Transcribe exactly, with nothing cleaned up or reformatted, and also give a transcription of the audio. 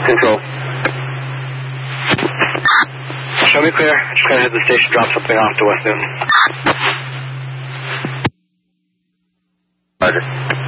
Control. Show me clear. Just gonna head to the station, drop something off to West Newton. Roger.